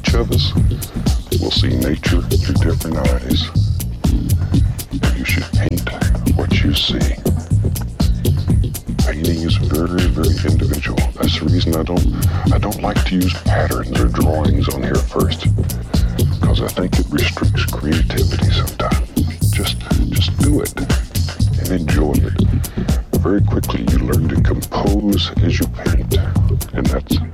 each of us will see nature through different eyes. You should paint what you see. Painting is very, very individual. That's the reason I don't like to use patterns or drawings on here first, because I think it restricts creativity sometimes. Just do it and enjoy it. Very quickly you learn to compose as you paint, and that's